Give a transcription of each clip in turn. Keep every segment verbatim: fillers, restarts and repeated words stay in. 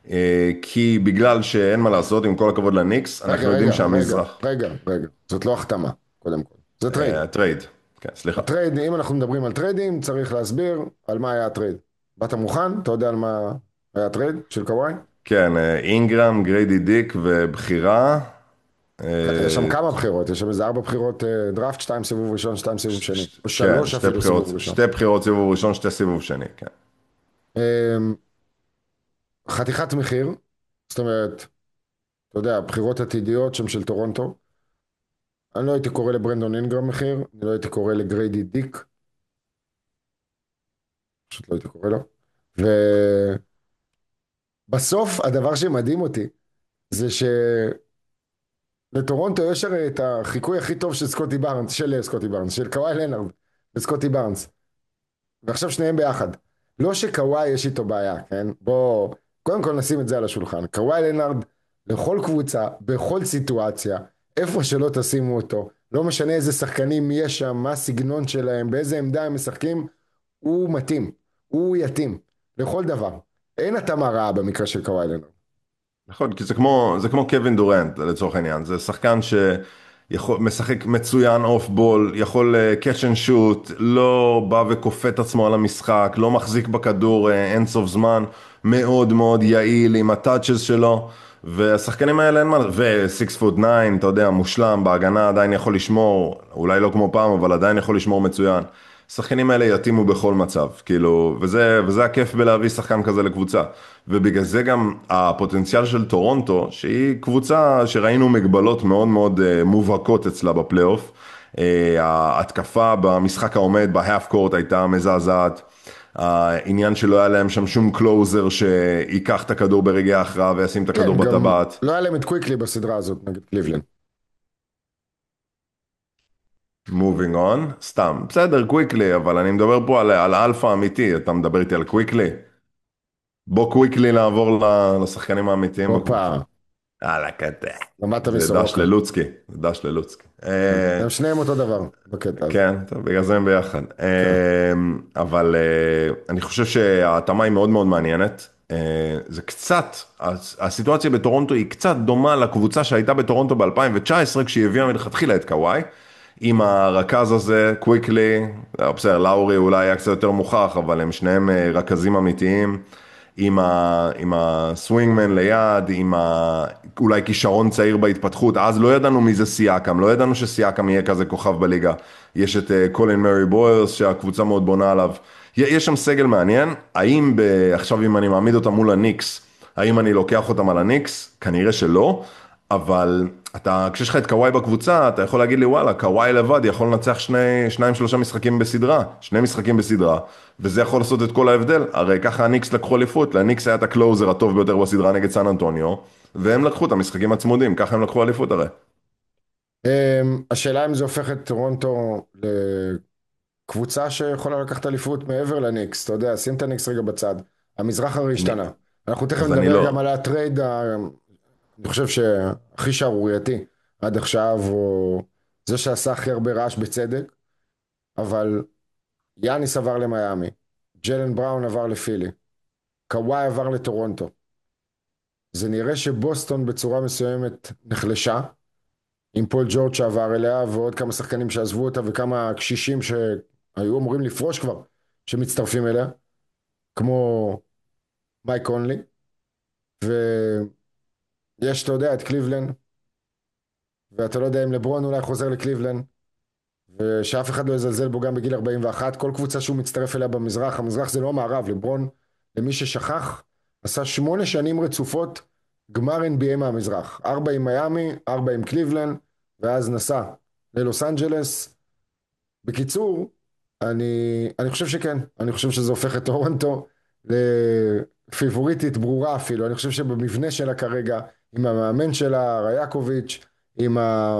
כי בגלל שאין מה לעשות, עם כל הכבוד לניקס, רגע, אנחנו יודעים רגע, רגע, שהמזרח, רגע, רגע. זאת לא החתמה, קודם כל. זה טרייד. אה, טרייד, כן, סליחה. הטרייד, אם אנחנו מדברים על טריידים, צריך להסביר על מה היה הטרייד. באת מוכן? אתה יודע על מה היה הטרייד של קוואי? כן, אה, אינגרם, גריידי דיק ובחירה. יש שם אה, כמה בחירות, יש שם איזה ארבע בחירות אה, דראפט, שתיים סיבוב ראשון, שתיים סיבוב ש- שני. ש- או כן, שלוש שתי אפילו בחירות, סיבוב ראשון. שתי בחירות סיבוב ראשון, שתי סיבוב שני, כן. אמ, חתיכת מחיר, זאת אומרת, אתה יודע, בחירות עתידיות שם של טורונטו. אני לא הייתי קורא לברנדון אינגרם מחיר, אני לא הייתי קורא לגריידי דיק, פשוט לא הייתי קורא לו. ובסוף, הדבר שמדהים אותי, זה שלטורונטו יש הרי את החיקוי הכי טוב של סקוטי בארנס, של סקוטי בארנס, של קוואי לנארד וסקוטי בארנס. ועכשיו שניהם ביחד. לא שקוואי יש איתו בעיה, כן? בוא, קודם כל נשים את זה על השולחן. קוואי לנארד, לכל קבוצה, בכל סיטואציה, איפה שלא תשימו אותו, לא משנה איזה שחקנים יש שם, מה הסגנון שלהם, באיזה עמדה הם משחקים, הוא מתאים, הוא יתאים, לכל דבר. אין התאמה רעה במקרה של קוואי לנארד. נכון, כי זה כמו, זה כמו קווין דורנט לצורך העניין, זה שחקן שיכול, משחק מצוין אוף בול, יכול uh, catch and shoot, לא בא וכופה את עצמו על המשחק, לא מחזיק בכדור uh, אין סוף זמן, מאוד מאוד יעיל עם הטאצ'ס שלו, והשחקנים האלה אין מה, ו-סיקס פוט ניין, אתה יודע, מושלם, בהגנה עדיין יכול לשמור, אולי לא כמו פעם, אבל עדיין יכול לשמור מצוין. השחקנים האלה יתאימו בכל מצב, כאילו, וזה, וזה הכיף בלהביא שחקן כזה לקבוצה. ובגלל זה גם הפוטנציאל של טורונטו, שהיא קבוצה שראינו מגבלות מאוד מאוד אה, מובהקות אצלה בפלייאוף. אה, ההתקפה במשחק העומד, בהאף קורט הייתה מזעזעת. העניין שלא היה להם שם שום קלוזר שיקח את הכדור ברגעי ההכרעה וישים את הכדור כן, גם בטבעת. לא היה להם את קוויקלי בסדרה הזאת נגד קליבלנד. Moving on, סתם, בסדר, קוויקלי, אבל אני מדבר פה על, על אלפא אמיתי, אתה מדבר איתי על קוויקלי? בוא קוויקלי לעבור ל- לשחקנים האמיתיים הופה, בקבוצה. יאללה, קטע. למדת זה דש מסורוקה. ללוצקי, זה דש ללוצקי. אה, הם שניהם אותו דבר בקטע הזה. כן, טוב, בגלל זה הם ביחד. כן. אה, אבל אה, אני חושב שההתאמה היא מאוד מאוד מעניינת. אה, זה קצת, הס- הסיטואציה בטורונטו היא קצת דומה לקבוצה שהייתה בטורונטו ב-אלפיים תשע עשרה, כשהיא הביאה מלכתחילה את קוואי, עם הרכז הזה, קוויקלי, בסדר, לאורי אולי היה קצת יותר מוכח, אבל הם שניהם אה, רכזים אמיתיים. עם ה, עם הסווינגמן ליד, עם ה, אולי כישרון צעיר בהתפתחות, אז לא ידענו מי זה סיאקם, לא ידענו שסיאקם יהיה כזה כוכב בליגה. יש את אה, קולין מרי בוילס שהקבוצה מאוד בונה עליו. יש שם סגל מעניין, האם ב, עכשיו אם אני מעמיד אותם מול הניקס, האם אני לוקח אותם על הניקס? כנראה שלא, אבל אתה, כשיש לך את קוואי בקבוצה, אתה יכול להגיד לי וואלה, קוואי לבד יכול לנצח שני, שניים שלושה משחקים בסדרה, שני משחקים בסדרה, וזה יכול לעשות את כל ההבדל. הרי ככה הניקס לקחו אליפות, לניקס היה את הקלוזר הטוב ביותר בסדרה נגד סן אנטוניו, והם לקחו את המשחקים הצמודים, ככה הם לקחו אליפות הרי. Um, השאלה אם זה הופך את טורונטו לקבוצה שיכולה לקחת אליפות מעבר לניקס, אתה יודע, שים את הניקס רגע בצד. המזרח הרי אני, השתנה. אנחנו תכף אז אני נדבר גם לא, על הטרייד, ה- אני חושב שהכי שערורייתי עד עכשיו, או זה שעשה הכי הרבה רעש בצדק, אבל יאניס עבר למיאמי, ג'לן בראון עבר לפילי, קוואי עבר לטורונטו. זה נראה שבוסטון בצורה מסוימת נחלשה, עם פול ג'ורג' שעבר אליה, ועוד כמה שחקנים שעזבו אותה, וכמה קשישים שהיו אמורים לפרוש כבר, שמצטרפים אליה, כמו מייק קונלי, ויש, אתה יודע, את קליבלנד, ואתה לא יודע אם לברון אולי חוזר לקליבלנד, ושאף אחד לא יזלזל בו גם בגיל ארבעים ואחת, כל קבוצה שהוא מצטרף אליה במזרח, המזרח זה לא המערב, לברון, למי ששכח, עשה שמונה שנים רצופות גמר אן בי איי מהמזרח, ארבע עם מיאמי, ארבע עם קליבלנד, ואז נסע ללוס אנג'לס. בקיצור, אני, אני חושב שכן, אני חושב שזה הופך את טורונטו לפיבוריטית ברורה אפילו, אני חושב שבמבנה שלה כרגע, עם המאמן שלה, רייקוביץ', עם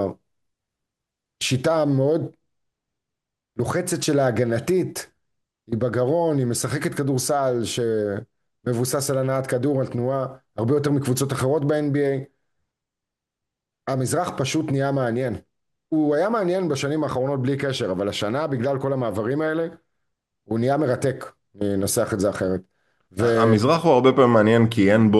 השיטה המאוד לוחצת שלה הגנתית, היא בגרון, היא משחקת כדורסל שמבוסס על הנעת כדור, על תנועה, הרבה יותר מקבוצות אחרות ב-אן בי איי. המזרח פשוט נהיה מעניין. הוא היה מעניין בשנים האחרונות בלי קשר, אבל השנה, בגלל כל המעברים האלה, הוא נהיה מרתק. ננסח את זה אחרת. ו... המזרח הוא הרבה פעמים מעניין כי אין בו